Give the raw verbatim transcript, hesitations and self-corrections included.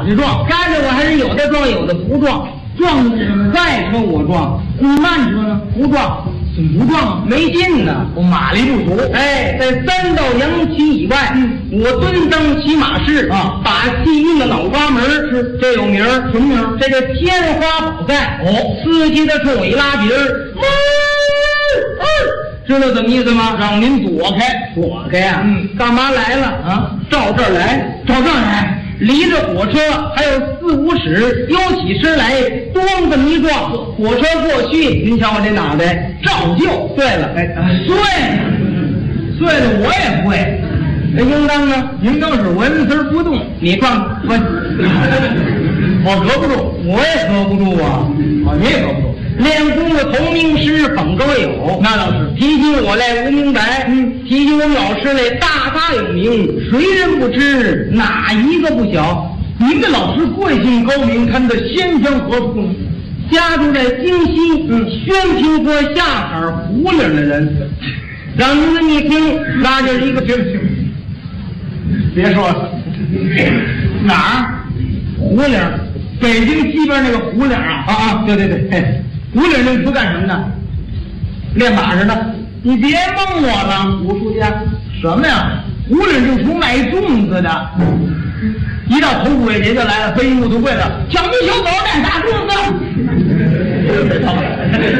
的壮， 干着我还是有的壮，有的不壮。 壮的是什么？ 快车我壮， 慢车呢？ 不壮。 怎么不壮啊？ 没劲呢， 我马力不足。 哎，在三道洋旗以外，嗯、我蹲裆骑马式啊， 把戏运到脑瓜门是这有名儿， 什么名儿？ 这叫天花宝盖。 哦， 司机的冲我一拉鼻儿，嗯，知道怎么意思吗？ 让您躲开， 躲开呀、啊！ 嗯， 干嘛来了啊？ 照这儿来， 照这儿来。 离着火车还有四五尺，悠起身来，咣这么一撞，火车过去，您瞧我这脑袋照旧碎了， 哎，碎了，碎了，我也会。 那应当呢？ 应当是纹丝不动。 你撞不？ 我隔不住， 我也隔不住啊！ 啊，你也隔不住。 练功的同名师捧各位有， 那倒是。 提起我来无名白，嗯，提起我们老师来大大有名，谁人不知，哪一个不晓？ 您的老师贵姓高明？他们的先乡何处呢？ 家住在京西，嗯，宣平坡下坎胡岭的人，让您这么一听，那就是一个听听。别说了，哪儿？ 胡岭， 北京西边那个胡岭啊！ 啊啊，对对对，嘿， 胡岭那不干什么的？ 练马似的。 你别蒙我了， 武术家。 什么呀？胡岭正出卖粽子的，一到头五味节就来了，背一木头柜子，小米小狗带大粽子。